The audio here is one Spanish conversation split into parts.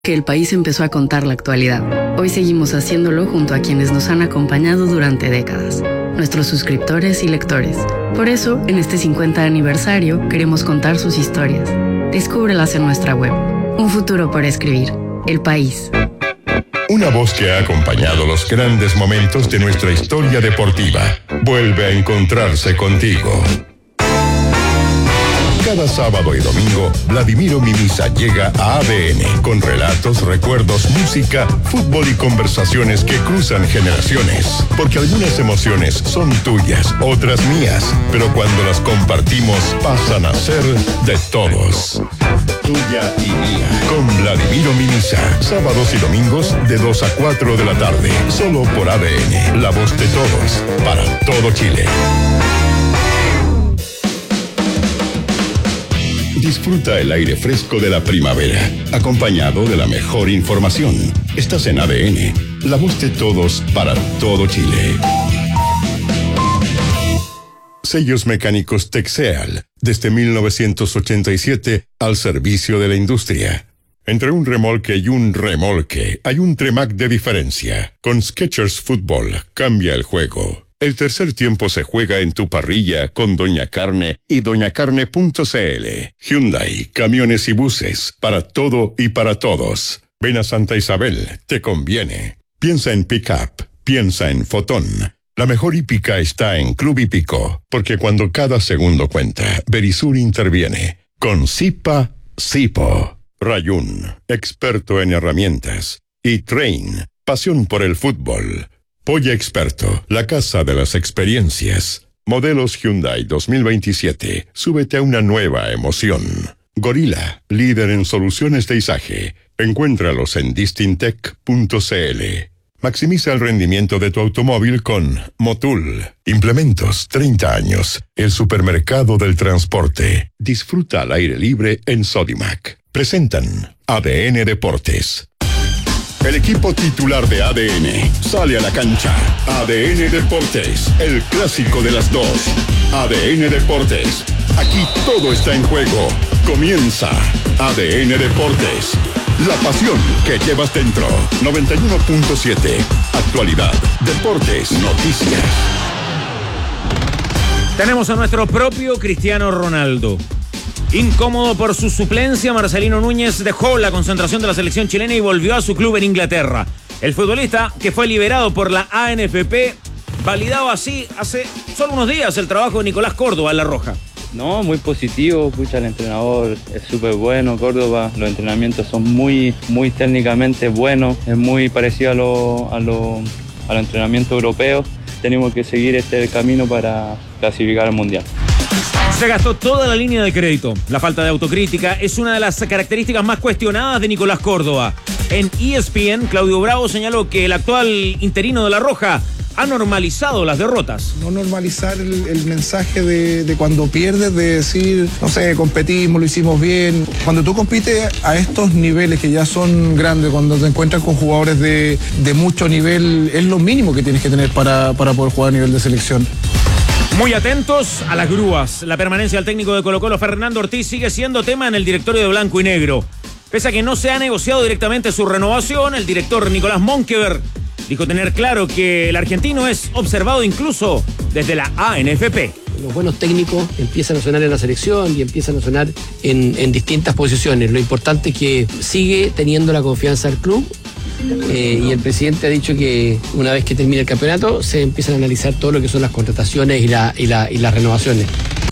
que el país empezó a contar la actualidad. Hoy seguimos haciéndolo junto a quienes nos han acompañado durante décadas, nuestros suscriptores y lectores. Por eso, en este 50 aniversario, queremos contar sus historias. Descúbrelas en nuestra web. Un futuro por escribir. El País. Una voz que ha acompañado los grandes momentos de nuestra historia deportiva. Vuelve a encontrarse contigo. Cada sábado y domingo, Vladimiro Mimisa llega a ADN con relatos, recuerdos, música, fútbol y conversaciones que cruzan generaciones. Porque algunas emociones son tuyas, otras mías, pero cuando las compartimos pasan a ser de todos. Tuya y mía. Con Vladimiro Mimisa, sábados y domingos de 2 a 4 de la tarde. Solo por ADN, la voz de todos, para todo Chile. Disfruta el aire fresco de la primavera, acompañado de la mejor información. Estás en ADN, la voz de todos para todo Chile. Sellos mecánicos Texeal, desde 1987 al servicio de la industria. Entre un remolque y un remolque hay un Tremac de diferencia. Con Skechers Fútbol cambia el juego. El tercer tiempo se juega en tu parrilla con Doña Carne y doñacarne.cl. Hyundai, camiones y buses, para todo y para todos. Ven a Santa Isabel, te conviene. Piensa en pick-up, piensa en Fotón. La mejor hípica está en Club Hípico, porque cuando cada segundo cuenta, Verisur interviene. Con Zipa, Zipo. Rayun, experto en herramientas. Y Train, pasión por el fútbol. Polla Experto, la casa de las experiencias. Modelos Hyundai 2027. Súbete a una nueva emoción. Gorila, líder en soluciones de izaje. Encuéntralos en distintec.cl. Maximiza el rendimiento de tu automóvil con Motul. Implementos 30 años. El supermercado del transporte. Disfruta al aire libre en Sodimac. Presentan ADN Deportes. El equipo titular de ADN sale a la cancha. ADN Deportes, el clásico de las dos. ADN Deportes, aquí todo está en juego. Comienza ADN Deportes, la pasión que llevas dentro. 91.7, actualidad, deportes, noticias. Tenemos a nuestro propio Cristiano Ronaldo. Incómodo por su suplencia, Marcelino Núñez dejó la concentración de la selección chilena y volvió a su club en Inglaterra. El futbolista, que fue liberado por la ANFP, validaba así hace solo unos días el trabajo de Nicolás Córdoba en La Roja. No, muy positivo, pucha, el entrenador es súper bueno, Córdoba, los entrenamientos son muy técnicamente buenos, es muy parecido a los entrenamientos europeos. Tenemos que seguir este camino para clasificar al Mundial. Se gastó toda la línea de crédito. La falta de autocrítica es una de las características más cuestionadas de Nicolás Córdoba. En ESPN, Claudio Bravo señaló que el actual interino de La Roja ha normalizado las derrotas. No normalizar el mensaje de cuando pierdes, de decir, no sé, competimos, lo hicimos bien. Cuando tú compites a estos niveles que ya son grandes, cuando te encuentras con jugadores de mucho nivel, es lo mínimo que tienes que tener para poder jugar a nivel de selección. Muy atentos a las grúas. La permanencia del técnico de Colo-Colo, Fernando Ortiz, sigue siendo tema en el directorio de Blanco y Negro. Pese a que no se ha negociado directamente su renovación, el director Nicolás Monkever dijo tener claro que el argentino es observado incluso desde la ANFP. Los buenos técnicos empiezan a sonar en la selección y empiezan a sonar en distintas posiciones. Lo importante es que sigue teniendo la confianza del club. Y el presidente ha dicho que una vez que termine el campeonato se empiezan a analizar todo lo que son las contrataciones y las renovaciones.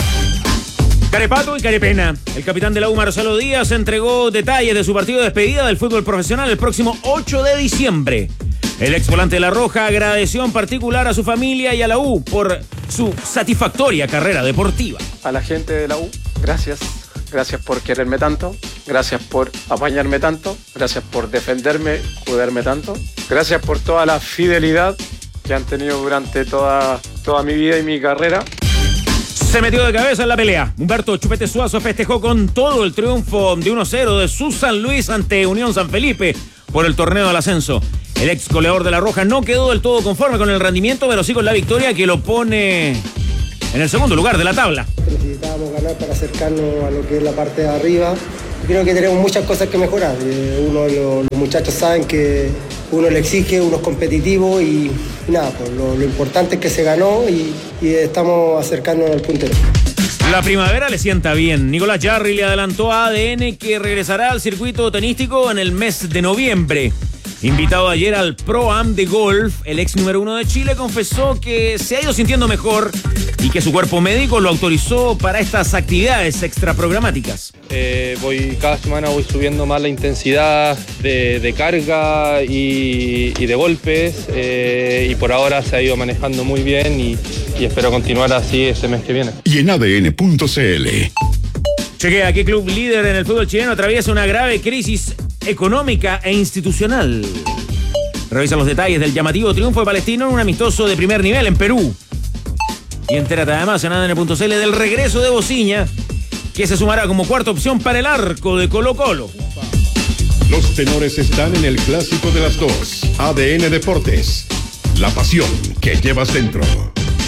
Carepato y carepena. El capitán de la U, Marcelo Díaz, entregó detalles de su partido de despedida del fútbol profesional el próximo 8 de diciembre. El ex volante de La Roja agradeció en particular a su familia y a la U por su satisfactoria carrera deportiva. A la gente de la U, gracias. Gracias por quererme tanto, gracias por apañarme tanto, gracias por defenderme, cuidarme tanto, gracias por toda la fidelidad que han tenido durante toda mi vida y mi carrera. Se metió de cabeza en la pelea. Humberto Chupete Suazo festejó con todo el triunfo de 1-0 de su San Luis ante Unión San Felipe por el torneo del ascenso. El ex goleador de La Roja no quedó del todo conforme con el rendimiento, pero sí con la victoria que lo pone en el segundo lugar de la tabla. Necesitábamos ganar para acercarnos a lo que es la parte de arriba Creo que tenemos muchas cosas que mejorar. Los muchachos saben que uno le exige, uno es competitivo y nada, pues lo importante es que se ganó y estamos acercándonos al puntero. La primavera le sienta bien. Nicolás Jarry le adelantó a ADN que regresará al circuito tenístico en el mes de noviembre. Invitado ayer al Pro-Am de golf, el ex número 1 de Chile confesó que se ha ido sintiendo mejor y que su cuerpo médico lo autorizó para estas actividades extraprogramáticas. Cada semana voy subiendo más la intensidad de carga y de golpes y por ahora se ha ido manejando muy bien y espero continuar así este mes que viene. Y en ADN.cl. Chequea qué club líder en el fútbol chileno atraviesa una grave crisis económica e institucional. Revisa los detalles del llamativo triunfo de Palestino en un amistoso de primer nivel en Perú. Y entérate además en ADN.cl del regreso de Bociña, que se sumará como cuarta opción para el arco de Colo-Colo. Los tenores están en el clásico de las dos. ADN Deportes. La pasión que llevas dentro.